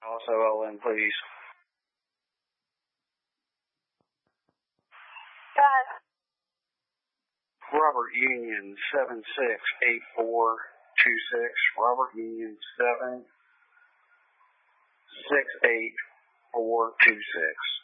Also, ON, please. Go ahead. Robert Union 768426. Robert Union 768426.